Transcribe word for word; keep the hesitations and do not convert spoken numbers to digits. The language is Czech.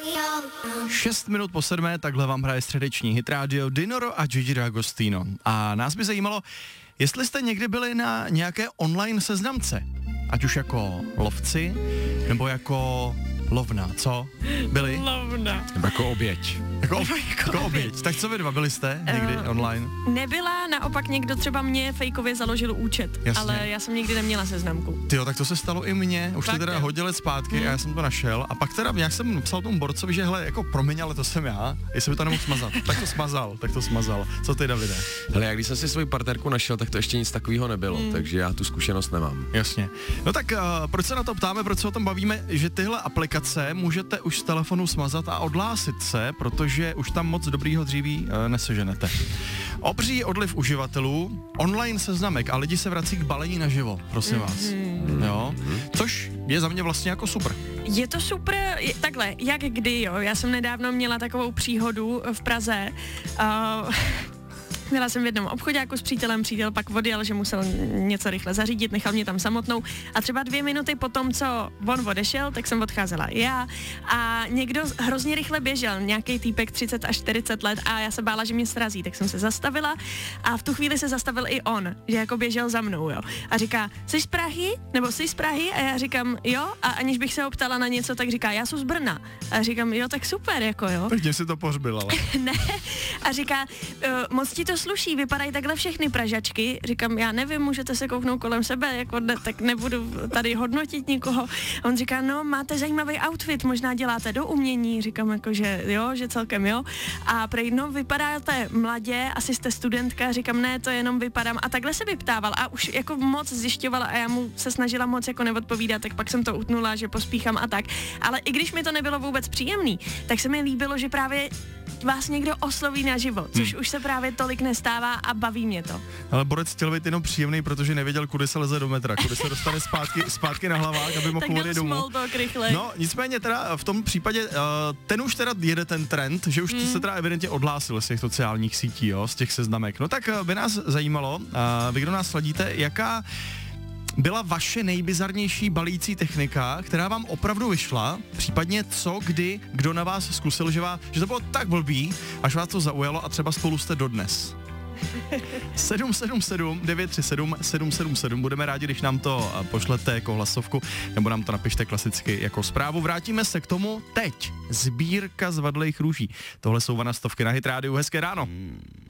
Šest minut po sedmé, takhle vám hraje středeční hit rádio Dinoro a Gigi D'Agostino. A nás by zajímalo, jestli jste někdy byli na nějaké online seznamce, ať už jako lovci, nebo jako lovna, co? Byli? Lovna. Nebo jako oběť. Jako, ob, jako oběť. Tak co vy dva, byli jste někdy uh, online? Nebyla, naopak někdo třeba mě fejkově založil účet, Jasně. ale já jsem nikdy neměla seznamku. Tyjo, tak to se stalo i mně, už to teda hodně let zpátky hmm. a já jsem to našel a pak teda nějak jsem psal tomu borcovi, že hele, jako promiň, ale to jsem já, jestli by to nemohl smazat. Tak to smazal, tak to smazal. Co ty, Davide? Hele, jak když jsem si svoji partnerku našel, tak to ještě nic takového nebylo, hmm. takže já tu zkušenost nemám. Jasně. No tak uh, proč se na to ptáme, proč se o tom bavíme, že tyhle aplikace můžete už z telefonu smazat a odhlásit se, protože už tam moc dobrýho dříví uh, neseženete. Obří odliv uživatelů, online seznamek a lidi se vrací k balení naživo, prosím vás. Mm-hmm. Jo? Což je za mě vlastně jako super. Je to super, je, takhle, jak kdy, jo, já jsem nedávno měla takovou příhodu v Praze, uh, byla jsem v jednom obchoďáku s přítelem, přítel pak odjel, že musel něco rychle zařídit, nechal mě tam samotnou a třeba dvě minuty po tom, co on odešel, tak jsem odcházela já a někdo hrozně rychle běžel, nějaký týpek třicet až čtyřicet let a já se bála, že mě srazí, tak jsem se zastavila a v tu chvíli se zastavil i on, že jako běžel za mnou, jo. A říká, jsi z Prahy? Nebo jsi z Prahy? A já říkám, jo, a aniž bych se ho ptala na něco, tak říká, já jsem z Brna. A říkám, jo, tak super, jako jo. Tak mě si to pohřbil, ale. Ne. A říká, uh, moc ti to sluší, vypadají takhle všechny Pražačky. Říkám, já nevím, můžete se kouknout kolem sebe, jako ne, tak nebudu tady hodnotit nikoho. A on říká, no, máte zajímavý outfit, možná děláte do umění. Říkám, jako, že jo, že celkem jo. A prej, no, vypadáte mladě, asi jste studentka. Říkám, ne, to jenom vypadám. A takhle se vyptával a už jako moc zjišťovala a já mu se snažila moc jako neodpovídat, tak pak jsem to utnula, že pospíchám a tak. Ale i když mi to nebylo vůbec příjemný, tak se mi líbilo, že právě vás někdo osloví naživo, což hmm. už se právě tolik nestává a baví mě to. Ale Borec chtěl být jenom příjemný, protože nevěděl, kudy se leze do metra, kudy se dostane zpátky, zpátky na hlavách, aby mohl odjet domů. No, nicméně teda v tom případě, uh, ten už teda jede ten trend, že už hmm. se teda evidentně odhlásil z těch sociálních sítí, jo, z těch seznamek. No tak by nás zajímalo, uh, vy, kdo nás sledíte, jaká byla vaše nejbizarnější balící technika, která vám opravdu vyšla, případně co, kdy, kdo na vás zkusil, že, vás, že to bylo tak blbý, až vás to zaujalo a třeba spolu jste dodnes. sedm sedm sedm devět tři sedm sedm sedm sedm, budeme rádi, když nám to pošlete jako hlasovku, nebo nám to napište klasicky jako zprávu. Vrátíme se k tomu teď. Sbírka z vadlejch růží. Tohle jsou Vana stovky na Hit rádiu. Hezké ráno. Hmm.